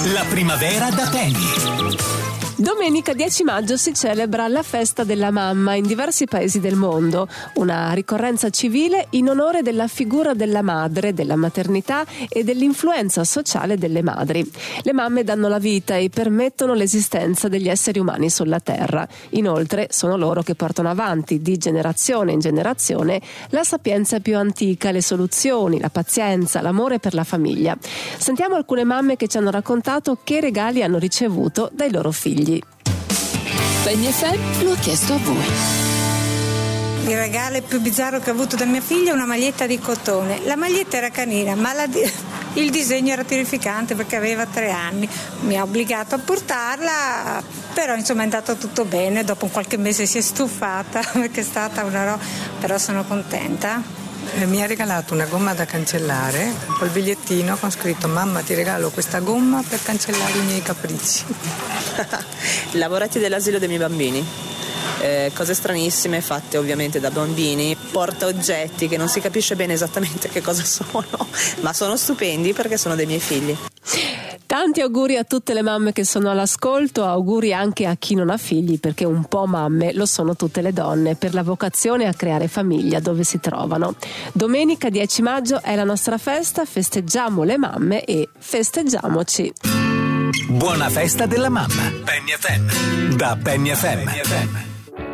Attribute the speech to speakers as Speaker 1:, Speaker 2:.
Speaker 1: La primavera da Penny.
Speaker 2: Domenica 10 maggio si celebra la festa della mamma in diversi paesi del mondo, una ricorrenza civile in onore della figura della madre, della maternità e dell'influenza sociale delle madri. Le mamme danno la vita e permettono l'esistenza degli esseri umani sulla terra. Inoltre sono loro che portano avanti di generazione in generazione la sapienza più antica, le soluzioni, la pazienza, l'amore per la famiglia. Sentiamo alcune mamme che ci hanno raccontato che regali hanno ricevuto dai loro figli.
Speaker 3: Penny FM lo ha chiesto a voi.
Speaker 4: Il regalo più bizzarro che ho avuto da mia figlia è una maglietta di cotone. La maglietta era canina, ma il disegno era terrificante perché aveva 3 anni. Mi ha obbligato a portarla, però insomma è andato tutto bene. Dopo qualche mese si è stufata perché è stata una roba, però sono contenta.
Speaker 5: Mi ha regalato una gomma da cancellare col bigliettino con scritto: mamma, ti regalo questa gomma per cancellare i miei capricci.
Speaker 6: Lavoretti dell'asilo dei miei bambini, cose stranissime fatte ovviamente da bambini, porta oggetti che non si capisce bene esattamente che cosa sono, ma sono stupendi perché sono dei miei figli.
Speaker 2: Tanti auguri a tutte le mamme che sono all'ascolto, auguri anche a chi non ha figli, perché un po' mamme lo sono tutte le donne, per la vocazione a creare famiglia dove si trovano. Domenica 10 maggio è la nostra festa, festeggiamo le mamme e festeggiamoci.
Speaker 1: Buona festa della mamma. Penny FM. Da Penny FM.